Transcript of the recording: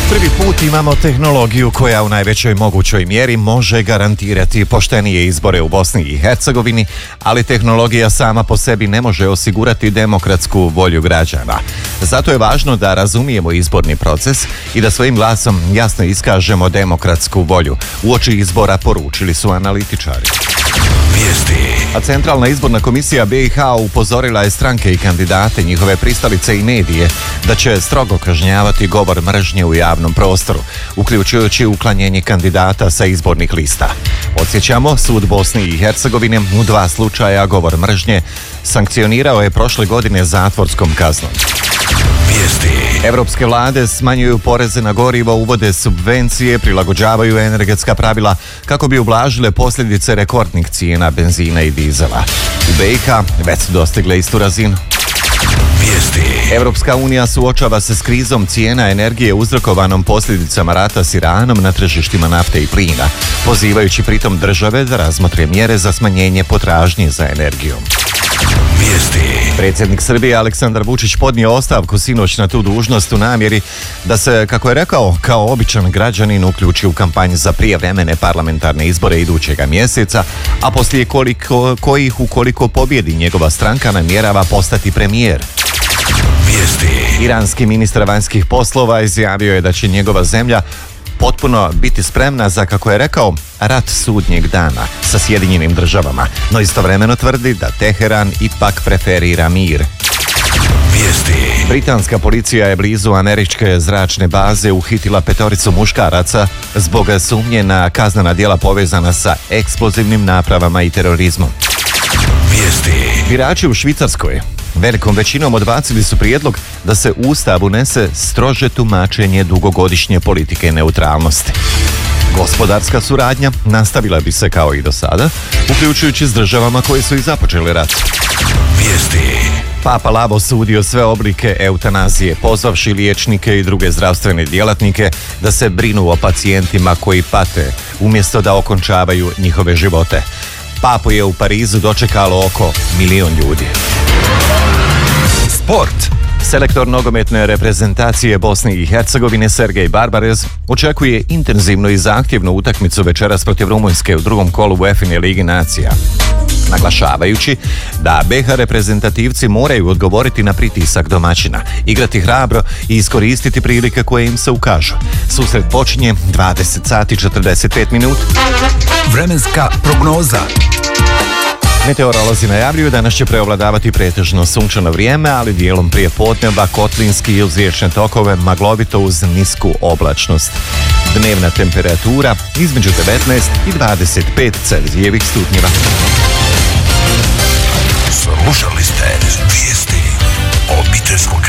Prvi put imamo tehnologiju koja u najvećoj mogućoj mjeri može garantirati poštenije izbore u Bosni i Hercegovini, ali tehnologija sama po sebi ne može osigurati demokratsku volju građana. Zato je važno da razumijemo izborni proces i da svojim glasom jasno iskažemo demokratsku volju. Uoči izbora poručili su analitičari. A Centralna izborna komisija BiH upozorila je stranke i kandidate, njihove pristalice i medije da će strogo kažnjavati govor mržnje u javnom prostoru, uključujući uklanjanje kandidata sa izbornih lista. Podsjećamo, sud Bosne i Hercegovine u 2 slučaja govor mržnje sankcionirao je prošle godine zatvorskom kaznom. Evropske vlade smanjuju poreze na gorivo, uvode subvencije, prilagođavaju energetska pravila kako bi ublažile posljedice rekordnih cijena benzina i dizela. U BiH već su dostigle istu razinu. Evropska unija suočava se s krizom cijena energije uzrokovanom posljedicama rata s Iranom na tržištima nafte i plina, pozivajući pritom države da razmotre mjere za smanjenje potražnje za energijom. Predsjednik Srbije Aleksandar Vučić podnio ostavku sinoć na tu dužnost u namjeri da se, kako je rekao, kao običan građanin uključi u kampanju za prijevremene parlamentarne izbore idućega mjeseca, a poslije kojih ukoliko pobjedi njegova stranka namjerava postati premijer. Iranski ministar vanjskih poslova izjavio je da će njegova zemlja potpuno biti spremna za, kako je rekao, rat sudnjeg dana sa Sjedinjenim državama, no istovremeno tvrdi da Teheran ipak preferira mir. Britanska policija je blizu američke zračne baze uhitila 5 muškaraca zbog sumnje na kaznena djela povezana sa eksplozivnim napravama i terorizmom. Birači u Švicarskoj velikom većinom odbacili su prijedlog da se u Ustav unese strože tumačenje dugogodišnje politike neutralnosti. Gospodarska suradnja nastavila bi se kao i do sada, uključujući s državama koje su i započele rat. Papa Lavo osudio sve oblike eutanazije, pozvavši liječnike i druge zdravstvene djelatnike da se brinu o pacijentima koji pate, umjesto da okončavaju njihove živote. Papu je u Parizu dočekalo oko 1 milion ljudi. Sport. Selektor nogometne reprezentacije Bosne i Hercegovine Sergej Barbarez očekuje intenzivnu i zahtjevnu utakmicu večeras protiv Rumunjske u drugom kolu UEFA Ligi nacija, naglašavajući da BiH reprezentativci moraju odgovoriti na pritisak domaćina, igrati hrabro i iskoristiti prilike koje im se ukažu. Susret počinje 20:45. Vremenska prognoza. Meteorolozi najavljuju danas će preovladavati pretežno sunčano vrijeme, ali dijelom prije podneva kotlinski i uz riječne tokove maglovito uz nisku oblačnost. Dnevna temperatura između 19 i 25 Celzijevih stupnjeva.